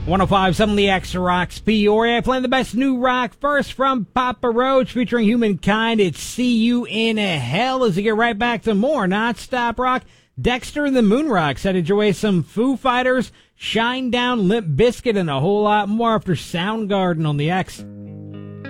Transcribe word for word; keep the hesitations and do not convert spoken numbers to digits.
one oh five, some of the X Rocks Peoria, playing the best new rock first from Papa Roach featuring Humankind. It's See You in Hell as we get right back to more non-stop rock. Dexter and the Moon Rocks headed your way some Foo Fighters, Shine Down, Limp Bizkit, and a whole lot more after Soundgarden on the X.